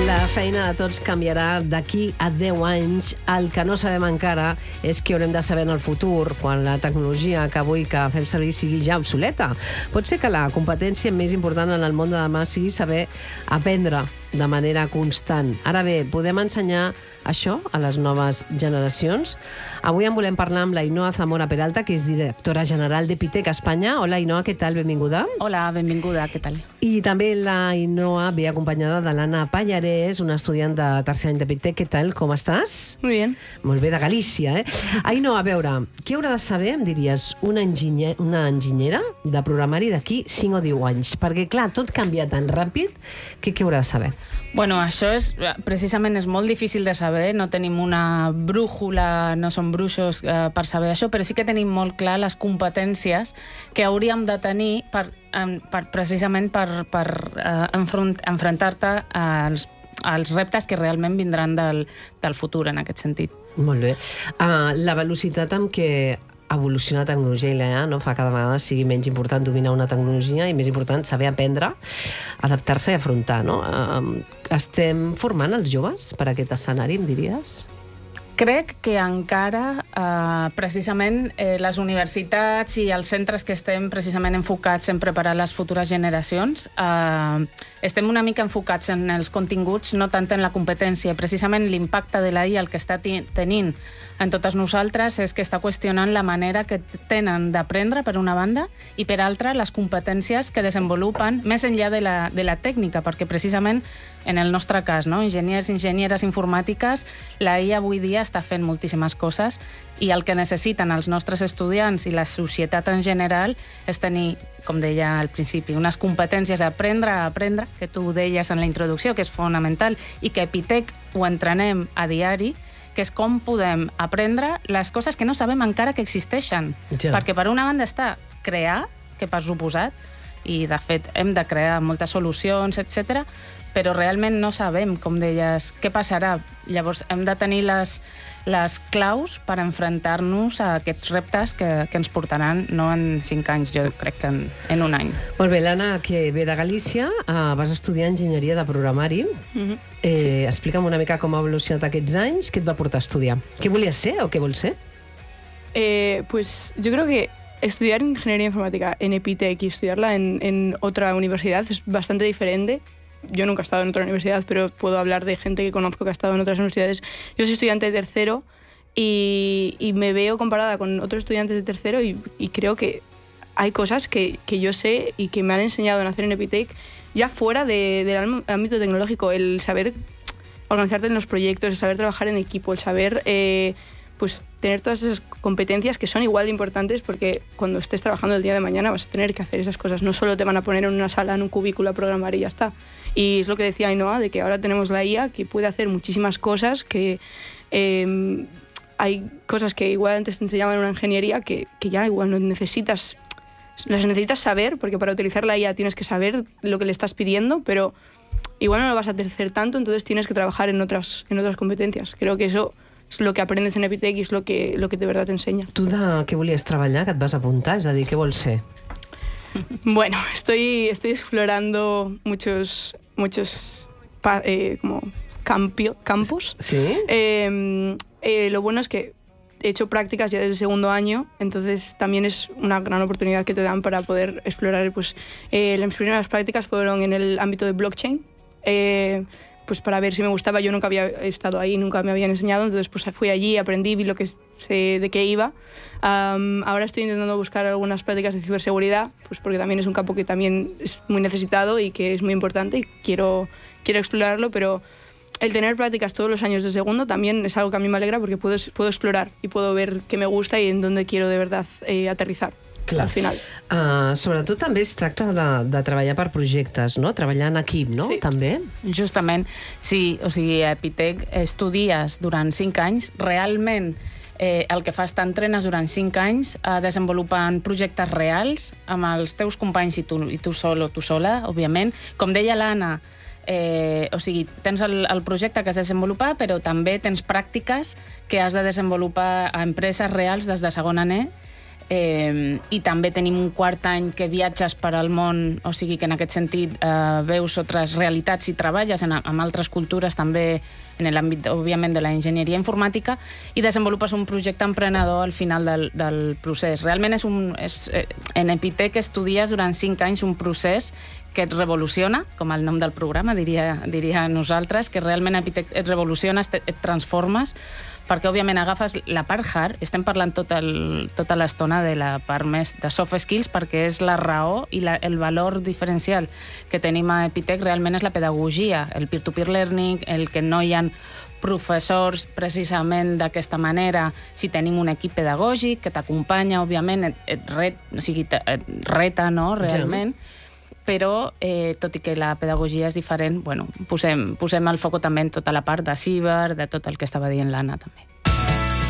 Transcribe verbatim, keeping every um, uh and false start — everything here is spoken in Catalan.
La feina de tots canviarà d'aquí a deu anys. El que no sabem encara és què haurem de saber en el futur, quan la tecnologia que avui que fem servir sigui ja obsoleta. Pot ser que la competència més important en el món de demà sigui saber aprendre de manera constant. Ara bé, podem ensenyar això a les noves generacions? Avui en volem parlar amb l'Ainoa Zamora Peralta, que és directora general d'Epitec Espanya. Hola, Ainoa, què tal? Benvinguda. Hola, benvinguda, què tal? I també l'Ainoa ve acompanyada de l'Anna Pallarès, una estudiant de tercer any d'Epitec. Què tal? Com estàs? Muy bien. Molt bé, de Galícia, eh? Ainoa, a veure, què haurà de saber, em diries, una, enginyer, una enginyera de programari d'aquí cinc o deu anys? Perquè, clar, tot canvia tan ràpid que què haurà de saber? Bueno, això és, precisament és molt difícil de saber, no tenim una brújula, no som bruixos eh, per saber això, però sí que tenim molt clar les competències que hauríem de tenir per, per, precisament per, per eh, enfront, enfrontar-te als, als reptes que realment vindran del, del futur, en aquest sentit. Molt bé. Uh, la velocitat amb què evolucionar la tecnologia i l'A I no fa cada vegada sigui menys important dominar una tecnologia i més important saber aprendre, adaptar-se i afrontar, no? Uh, estem formant els joves per a aquest escenari, em diries? Crec que encara, eh, precisament, eh, les universitats i els centres que estem precisament enfocats en preparar les futures generacions, eh, estem una mica enfocats en els continguts, no tant en la competència. Precisament l'impacte de l'A I el que està tenint en totes nosaltres és que està qüestionant la manera que tenen d'aprendre, per una banda, i per altra, les competències que desenvolupen més enllà de la, de la tècnica, perquè precisament, en el nostre cas, no? enginyers, enginyeres informàtiques, l'A I avui dia està fent moltíssimes coses i el que necessiten els nostres estudiants i la societat en general és tenir, com deia al principi, unes competències d'aprendre a aprendre, que tu deies en la introducció, que és fonamental, i que a Epitec ho entrenem a diari, que és com podem aprendre les coses que no sabem encara que existeixen. Ja. Perquè per una banda està crear, que per suposat, i de fet hem de crear moltes solucions, etcètera, però realment no sabem, com deies, què passarà. Llavors hem de tenir les, les claus per enfrontar-nos a aquests reptes que, que ens portaran no en cinc anys, jo crec que en, en un any. Molt bé, l'Anna, que ve de Galícia, uh, vas estudiar enginyeria de programari. Mm-hmm. eh, sí. Explica'm una mica com ha evolucionat aquests anys, què et va portar a estudiar? Què volies ser o què vols ser? Eh, pues yo creo que estudiar ingeniería informática en Epitec y estudiarla en, en otra universidad es bastante diferente. Yo nunca he estado en otra universidad, pero puedo hablar de gente que conozco que ha estado en otras universidades. Yo soy estudiante de tercero y, y me veo comparada con otros estudiantes de tercero y, y creo que hay cosas que, que yo sé y que me han enseñado a hacer en Epitec ya fuera de, del ámbito tecnológico. El saber organizarte en los proyectos, el saber trabajar en equipo, el saber eh, pues, tener todas esas competencias que son igual de importantes porque cuando estés trabajando el día de mañana vas a tener que hacer esas cosas. No solo te van a poner en una sala, en un cubículo a programar y ya está. Y es lo que decía Ainoa, de que ahora tenemos la I A que puede hacer muchísimas cosas, que eh, hay cosas que igual antes te enseñaban en una ingeniería que, que ya igual no necesitas, las necesitas saber, porque para utilizar la I A tienes que saber lo que le estás pidiendo, pero igual no lo vas a hacer tanto, entonces tienes que trabajar en otras, en otras competencias. Creo que eso és el que aprendes en Epitec i és el que, lo que de verdad t'ensenya. Tu de què volies treballar, que et vas apuntar? És a dir, què vols ser? Bueno, estoy, estoy explorando muchos, muchos eh, como campio, campos. ¿Sí? Eh, eh, lo bueno es que he hecho prácticas ya desde el segundo año, entonces también es una gran oportunidad que te dan para poder explorar. Pues, eh, las primeras prácticas fueron en el ámbito de blockchain, eh, pues para ver si me gustaba. Yo nunca había estado ahí, nunca me habían enseñado, entonces pues fui allí, aprendí, vi lo que sé de qué iba. Um, ahora estoy intentando buscar algunas prácticas de ciberseguridad, pues porque también es un campo que también es muy necesitado y que es muy importante y quiero, quiero explorarlo, pero el tener prácticas todos los años de segundo también es algo que a mí me alegra porque puedo, puedo explorar y puedo ver qué me gusta y en dónde quiero de verdad eh, aterrizar. Clar. Al final. Uh, sobretot també es tracta de, de treballar per projectes, no? Treballar en equip, no? Sí. També? Justament. Sí, o sigui, a Epitec estudies durant cinc anys, realment eh, el que fas t'entrenes durant cinc anys eh, desenvolupant projectes reals amb els teus companys i tu, i tu sol o tu sola, òbviament. Com deia l'Anna, eh, o sigui, tens el, el projecte que has de desenvolupar, però també tens pràctiques que has de desenvolupar a empreses reals des de segon anè. Eh, I també tenim un quart any que viatges per al món, o sigui que en aquest sentit eh, veus altres realitats i treballes en, en altres cultures també en l'àmbit, òbviament, de la enginyeria informàtica i desenvolupes un projecte emprenedor al final del, del procés. Realment és un, és, eh, en Epitec estudies durant cinc anys un procés que et revoluciona, com el nom del programa, diria, diria nosaltres, que realment Epitec et revoluciona, et, et transformes, perquè, òbviament, agafes la part hard, estem parlant tot el, tota l'estona de la part més de soft skills, perquè és la raó i la, el valor diferencial que tenim a Epitec realment és la pedagogia, el peer-to-peer learning, el que no hi ha professors precisament d'aquesta manera, si tenim un equip pedagògic que t'acompanya, òbviament, et, et, ret, o sigui, et reta, no?, realment, ja. Però, eh, tot i que la pedagogia és diferent, bueno, posem, posem el foc també en tota la part de ciber, de tot el que estava dient l'Anna també.